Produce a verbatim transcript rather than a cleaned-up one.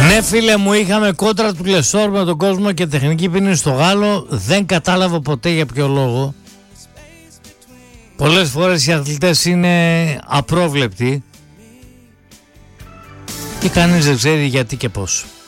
Ναι φίλε μου, είχαμε κόντρα του Λεσόρ με τον κόσμο και τεχνική ποινή στο Γάλλο. Δεν κατάλαβα ποτέ για ποιο λόγο. Πολλές φορές οι αθλητές είναι απρόβλεπτοι και κανείς δεν ξέρει γιατί και πώς.